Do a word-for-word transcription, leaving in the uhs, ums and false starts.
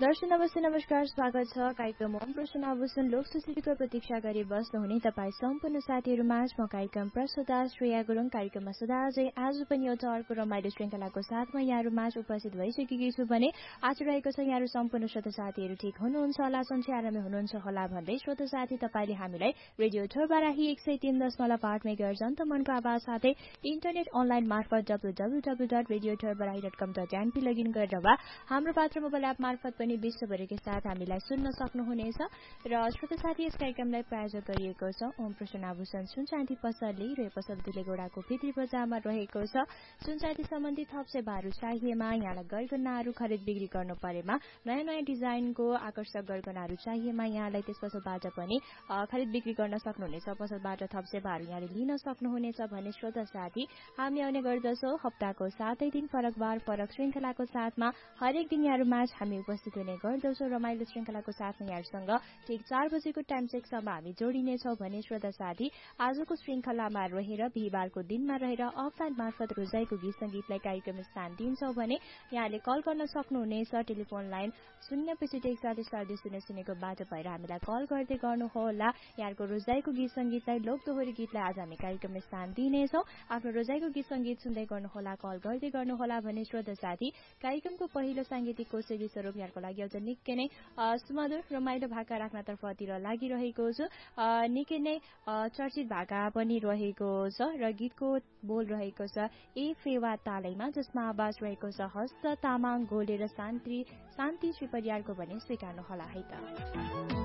दर्शन अवश्य नमस्कार, स्वागत छ कार्यक्रम ओम प्रश्न आभूषण लोकसुशीको प्रतीक्षा गरी बस्नुहुने तपाईँ सम्पूर्ण साथीहरूमा म कार्यक्रम प्रस्तुता श्रेया गुरुङ। कार्यक्रममा सदा अझै आज पनि एउटा अर्को रमाइलो श्रृङ्खलाको साथमा यहाँहरूमा उपस्थित भइसकेकी छु भने आज रहेको छ यहाँहरू सम्पूर्ण श्रोता साथीहरू ठिक हुनुहुन्छ होला, सन्चै आरामै हुनुहुन्छ होला भन्दै श्रोता साथी तपाईँले हामीलाई रेडियो ठोरबाराही एक सय तीन दशमलव आठ मेगाहर्ज मनको आवाज साथै इन्टरनेट अनलाइन मार्फत W W W dot radio ठोरबाराही dot कम डट एनपी लगइन गरेर वा हाम्रो पात्र मोबाइल एप मार्फत पनि विश्वभरिकै साथ हामीलाई सुन्न सक्नुहुनेछ। र श्रोता साथी यस कार्यक्रमलाई प्रायोजक गरिएको छ ओम प्रसन्न आभूषण सुन चाँदी पसलले र यो पसल दिलेगौडाको भित्री बजारमा रहेको छ। सुन चाँदी सम्बन्धी थप सेवाहरू चाहिएमा यहाँलाई गरगहनाहरू खरिद बिक्री गर्नु परेमा नयाँ नयाँ डिजाइनको आकर्षक गरगहनाहरू चाहिएमा यहाँलाई त्यस पसलबाट पनि खरिद बिक्री गर्न सक्नुहुनेछ। पसलबाट थप सेवाहरू यहाँले लिन सक्नुहुनेछ भने श्रोता साथी हामी आउने गर्दछौँ हप्ताको सातै दिन फरक बार फरक श्रृङ्खलाको साथमा हरेक दिन यहाँहरूमा हामी उपस्थित हुने गर्दछौँ। रमाइलो श्रृङ्खलाको साथमा यहाँहरूसँग ठिक चार बजेको टाइम चेकसम्म हामी जोडिनेछौँ भने श्रोता साथी आजको श्रृङ्खलामा रहेर बिहिबारको दिनमा रहेर अफलाइन मार्फत रोजाइको गीत सङ्गीतलाई कार्यक्रम स्थान दिन्छौँ भने यहाँले कल गर्न सक्नुहुनेछ। टेलिफोन लाइन शून्य पैँसठी एकचालिस चार दुई शून्य शून्यको बाटो भएर हामीलाई कल गर्दै गर्नुहोला। यहाँको रोजाइको गीत सङ्गीतलाई लोकदोहोरी गीतलाई आज हामी कार्यक्रम स्थान दिनेछौँ। आफ्नो रोजाइको गीत सङ्गीत सुन्दै गर्नुहोला, कल गर्दै गर्नुहोला भने श्रोता साथी कार्यक्रमको पहिलो साङ्गीतिक कोसेली स्वरूप यहाँको लागि एउटा निकै नै सुमधुर रमाइलो भाका राख्नतर्फतिर लागिरहेको छु। निकै नै चर्चित भाका पनि रहेको छ र गीतको बोल रहेको छ ए फेवा तालैमा, जसमा आवाज रहेको छ हस्त तामाङ गोले र शान्ति शान्ति श्री परियारको भने स्वीकार्नुहोला है त।